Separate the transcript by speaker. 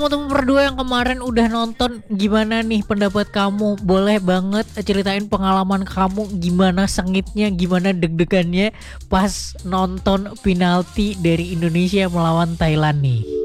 Speaker 1: Teman-teman berdua yang kemarin udah nonton, gimana nih pendapat kamu? Boleh banget ceritain pengalaman kamu, gimana sengitnya, gimana deg-degannya pas nonton penalti dari Indonesia melawan Thailand nih.